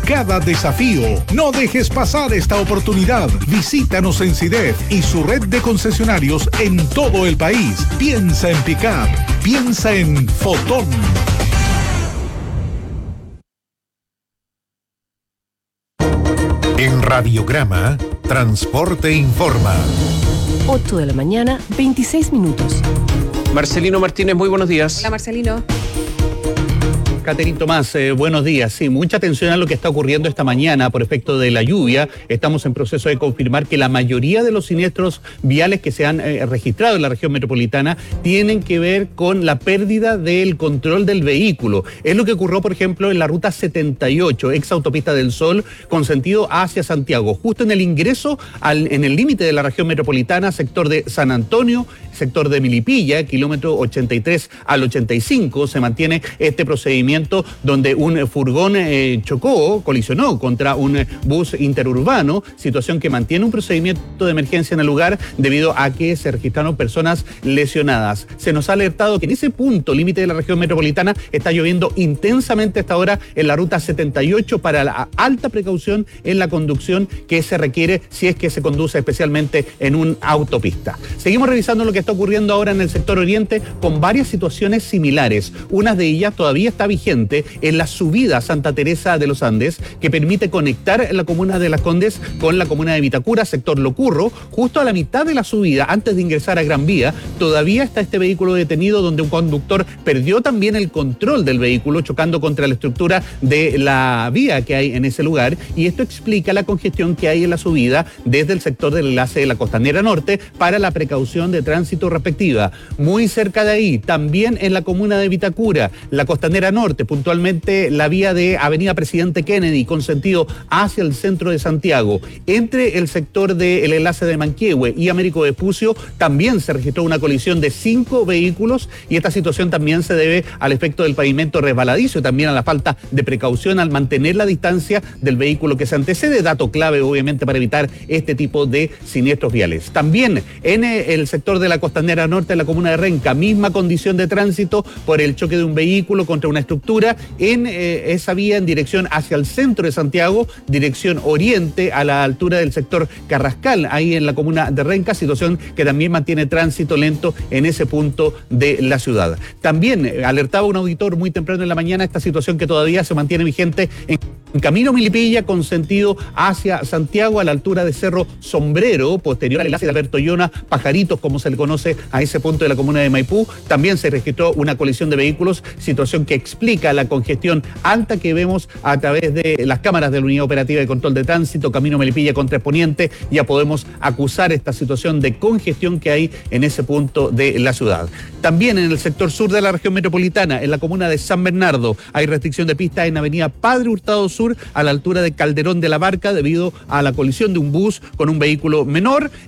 cada desafío. No dejes pasar esta oportunidad. Visítanos en CIDEF y su red de concesionarios en todo el país. Piensa en Pickup. Piensa en Fotón. En Radiograma, Transporte Informa. 8 de la mañana, 26 minutos. Marcelino Martínez, muy buenos días. Hola, Marcelino. Caterín Tomás, buenos días. Sí, mucha atención a lo que está ocurriendo esta mañana por efecto de la lluvia. Estamos en proceso de confirmar que la mayoría de los siniestros viales que se han registrado en la región metropolitana tienen que ver con la pérdida del control del vehículo. Es lo que ocurrió, por ejemplo, en la ruta 78, ex autopista del Sol, con sentido hacia Santiago. Justo en el ingreso, en el límite de la región metropolitana, sector de San Antonio, sector de Milipilla, kilómetro 83 al 85, se mantiene este procedimiento donde un furgón colisionó contra un bus interurbano, situación que mantiene un procedimiento de emergencia en el lugar debido a que se registraron personas lesionadas. Se nos ha alertado que en ese punto, límite de la región metropolitana, está lloviendo intensamente a esta hora en la ruta 78 para la alta precaución en la conducción que se requiere si es que se conduce especialmente en una autopista. Seguimos revisando lo que está ocurriendo ahora en el sector oriente con varias situaciones similares. Una de ellas todavía está vigente en la subida a Santa Teresa de los Andes, que permite conectar la comuna de Las Condes con la comuna de Vitacura, sector Locurro. Justo a la mitad de la subida, antes de ingresar a Gran Vía, todavía está este vehículo detenido donde un conductor perdió también el control del vehículo, chocando contra la estructura de la vía que hay en ese lugar, y esto explica la congestión que hay en la subida desde el sector del enlace de la Costanera Norte para la precaución de tránsito respectiva. Muy cerca de ahí, también en la comuna de Vitacura, la Costanera Norte, puntualmente la vía de Avenida Presidente Kennedy con sentido hacia el centro de Santiago. Entre el sector del enlace de Manquehue y Américo Vespucio también se registró una colisión de 5 vehículos y esta situación también se debe al efecto del pavimento resbaladizo y también a la falta de precaución al mantener la distancia del vehículo que se antecede, dato clave obviamente para evitar este tipo de siniestros viales. También en el sector de la Costanera Norte, en la comuna de Renca, misma condición de tránsito por el choque de un vehículo contra una estructura en esa vía en dirección hacia el centro de Santiago, dirección oriente a la altura del sector Carrascal, ahí en la comuna de Renca, situación que también mantiene tránsito lento en ese punto de la ciudad. También alertaba un auditor muy temprano en la mañana esta situación que todavía se mantiene vigente en Camino Milipilla con sentido hacia Santiago a la altura de Cerro Sombrero, posterior al enlace de Alberto Llona, Pajaritos, como se le conoce a ese punto de la comuna de Maipú. También se registró una colisión de vehículos, situación que explica la congestión alta que vemos a través de las cámaras de la Unidad Operativa de Control de Tránsito, Camino Melipilla con Tres Poniente. Ya podemos acusar esta situación de congestión que hay en ese punto de la ciudad. También en el sector sur de la región metropolitana, en la comuna de San Bernardo, hay restricción de pista en Avenida Padre Hurtado Sur a la altura de Calderón de la Barca debido a la colisión de un bus con un vehículo menor.